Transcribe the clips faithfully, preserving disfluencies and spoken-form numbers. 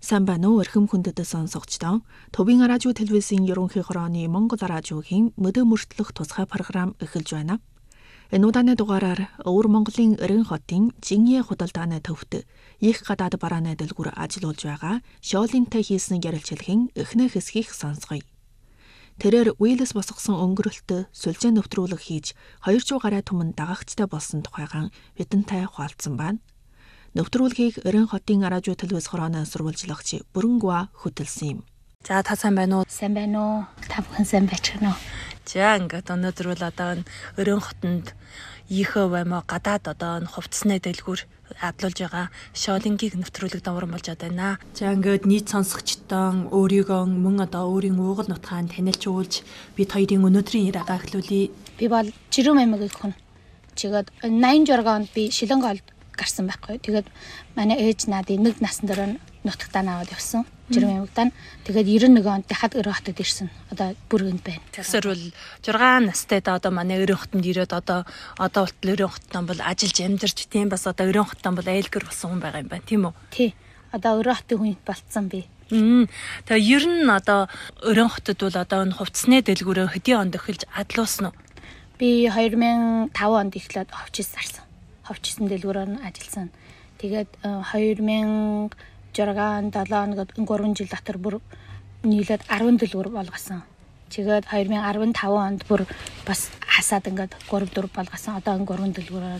Сайн байна уу эрхэм хүндэт сонсогчдоо. Төвийн радио телевизийн ерөнхий хорооны Монгол радиогийн мөдөө мөртлөх тусгай програм эхэлж байна. Энэ удааны дугаараар Өвөр Монголын Эргэн хотын Жинье худалдааны төвд их гадаад барааны дэлгүүр ажиллаулж байгаа Шоолинтай хийсэн ярилцлагын эхнээ хэсгийг сонсгоё. Тэрээр Уилс босгосон өнгөрөлтөд сүлжээ нэвтрүүлэг хийж хоёр гараа түмэн дагагчтай болсон тухайгаан бидэнтэй хуваалцсан байна. Нэвтрүүлгийг Эргэн хотын радио телевиз хорооноос сурвалжлагч Бүрэнгүй хөтөлсөн юм. За та сайн байна уу? Сайн байна уу? Та бүхэн сайн байцгаана уу? За ингээд өнөөдөр бол одоо Эргэн хотод ийхөө баймаа гадаад одоо хувцсны дэлгүүр адлуулж байгаа Шоолингийг нэвтрүүлэг давран болж байна. За ингээд нийт сонсогчдоо өөрийгөө мөн одоо өөрийн уугал нутгаанд танилцуулж бид хоёрын өнөөдрийн яриагаа эхлүүлье. Би бол Жирүүм аймгийн хүн. Чигээд найман журга онд би Шилэнг гарсан байхгүй. Тэгээд манай ээж надыг нэг насны дараа нутагтаа наваад явсан. Жирүүм аймагтаа. Тэгээд девяносто нэг онд дахиад Эргэн хотод ирсэн. Одоо бүргэнд байна. Тэгсэр бол зургаан настайдаа одоо манай Эргэн хотод ирээд одоо одоо болтол Эргэн хотод бол ажиллаж амьдарч тийм бас одоо Эргэн хотод бол айлгэр болсон хүн байгаа юм байна. Тийм үү? Тий. Одоо Эргэн хотын хүн болцсон би. Мм. Тэгээ ер нь одоо Эргэн хотод бол одоо энэ хувцсны дэлгүүрээ хэдийн онд эхэлж адлуулсан уу? Би две тысячи пять онд эхлээд ховчис зарсан. Ховчисэн дэлгүүрээр ажилласан. Тэгээд две тысячи шесть седем гурван жил дотор бүр нийлээд десять дэлгүүр болгосон. Тэгээд две тысячи пятнадцать онд бүр бас хасаад ингээд гурав дөрв болгосон. Одоо гурван дэлгүүрээр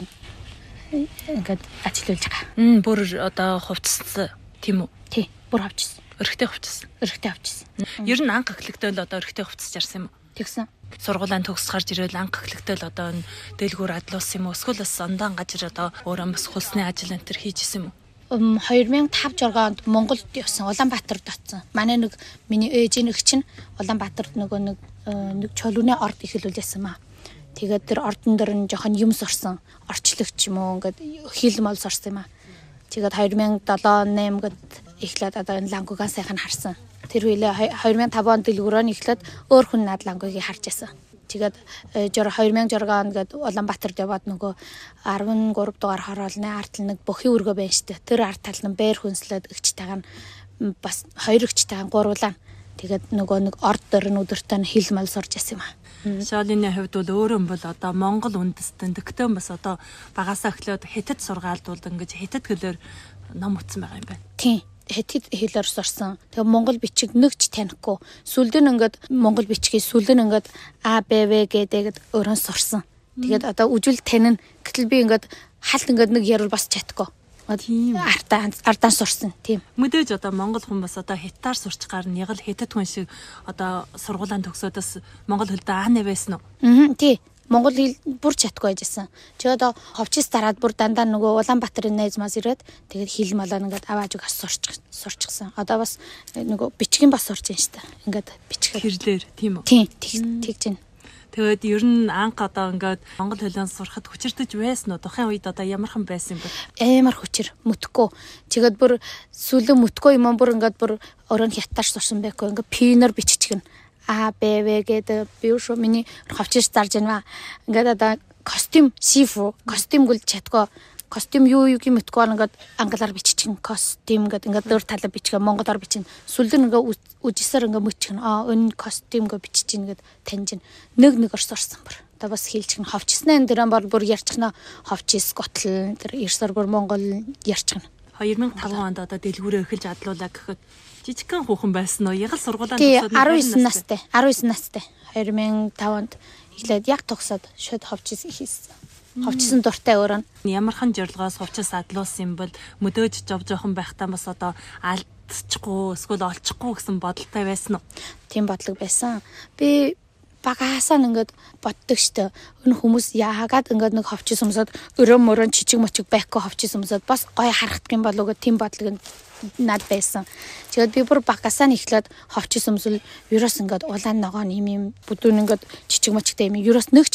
ингээд ажиллаж байгаа. Мм бүр одоо хувцас тийм үү? Тий, бүр ховчис. Өрхтэй хувцас. Өрхтэй хувцис. Ер нь анх эхлэхдээ л одоо өрхтэй хувцас жарсан юм уу? Тэгсэн. Сургуулийн төгс гарч ирэл анх эхлэхдээ л одоо энэ дэлгүүр адлуулсан юм уу? Эсвэл бас ондаан гажир одоо өөрөө бас хулсны ажил энэ төр хийжсэн юм уу? две тысячи пять шесть онд Монголд явсан. Улаанбаатарт очсон. Манай нэг миний ээжийн нэг чинь Улаанбаатарт нөгөө нэг нэг чөлөөний орд ихлүүлсэн маа. Тэгээд тэр ордон дээр нь жоохон юм сорсон. Орчлогч юм уу ингээд хил мол сорсон юм аа. Тэгээд две тысячи seven восемь гэд эхлээд одоо энэ лангугаа сайхан харсан. Тэр үеэ две тысячи пять онд дэлгүүрөө эхлээд өөр хүн над лангугийг харж байсан. Тэгээд две тысячи шесть онд гээд Улаанбаатарт яваад нөгөө13дугаар хороолны арт нэг бүхий өргөө байна штэ. Тэр арт тал нь бээр хүнслээд өгчтэйг нь бас хоёр өгчтэйг гуруулаа. Тэгээд нөгөө нэг орд дээр нь өдөртөө хил мал сурж байсан юм аа. Шоолины хувьд бол өөрөө бол одоо Монгол үндэстэн тэгтэн бас одоо багасаа эхлээд хятад сургаалдуулд ингэж хятад хэлээр ном утсан байгаа юм байна. Тийм. Хятад хэлээр сурсан. Тэгээ монгол бичиг нэгч танихгүй. Сүлд нь ингээд монгол бичгийг сүлд нь ингээд А Б В гэдэг өрөн сурсан. Тэгээд одоо үжил танин гэтэл би ингээд халт ингээд нэг ярил бас чадахгүй. Тийм. Артаа ардаа сурсан. Тийм. Мэдээж одоо монгол хүн бас одоо хятадаар сурч гар нь яг л хятад хүн шиг одоо сургуулийн төгсөөдөөс монгол хэлдэ ааны байсан уу? Аа тий. Монгол хэл бүр чадахгүй байжсэн. Чи одоо ховчис дараад бүр дандаа нөгөө Улаанбаатарын найз мас ирээд тэгээд хэл малаа ингээд аваажиг сурч сурчсан. Одоо бас нөгөө бичгийн бас сурч байна штэ. Ингээд бичгээр хэрлэр тийм үү? Тийм, тэгж байна. Тэгээд ер нь анх одоо ингээд монгол хэлээр сурахад хүчирдэж байсан уу? Тухайн үед одоо ямархан байсан юм бэ? Амар хүчир, мөтгөө. Чигээд бүр сүүлийн мөтгөө юм бүр ингээд бүр өрөө хятадаар сурсан байхгүй. Ингээд пинер биччихгэн. А Б В гэдэг би шүү миний ховчиш зарж байна. Ингээд одоо костюм шифу, костюм гүйл чадгаа. Костюм юу юу юм өтгөө ингээд англиар биччихэн костюм гэдэг ингээд дөр талаа бичгээ монголоор бичин. Сүлдэр ингээд үжисээр ингээд мөчгөн. Аа энэ костюм гэ биччихин гэд таньжин. Нэг нэг орсорсон бүр. Одоо бас хэлчихэн ховчисны энэ дөрөн бол бүр ярьчихна ховчис готл тэр ерсөр бүр монгол ярьчихна. две тысячи пять онд одоо дэлгүүрээ эхэлж адлуулаа гэхэд жижигхэн хүүхэн байсан уу? Яг л сургуулаа төгсөөд десять настай. десять настай. две тысячи пять онд эхлээд яг төгсөөд шууд ховчис хийсэн. Ховчисэн дуртай өөрөө. Ямархан зорилгоос ховчис адлуулсан юм бол мөдөөж жов жоохон байхдаа бас одоо алдчихгүй эсвэл олчихгүй гэсэн бодолтой байсан уу? Тийм бодлого байсан. Би багасаа ингээд боддог штэ. Энэ хүмүүс яагаад ингээд нэг ховчис өмсөд өрөө мөрөн чичиг мочиг байхгүй ховчис өмсөд бас гоё харагдах юм болов уу гэх тийм бодлого над байсан. Тэгээд би бүр багасаа нэхлээд ховчис өмсөл ерөөс ингээд улаан ногоон юм юм бүдүүн ингээд чичиг мочигтай юм ерөөс нэг